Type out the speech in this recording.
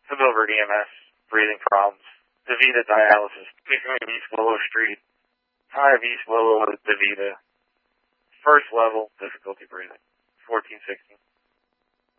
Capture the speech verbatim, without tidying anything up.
Suburban E M S, breathing problems. DaVita dialysis, taking me East Willow Street. High of East Willow with DaVita. First level, difficulty breathing. fourteen sixteen.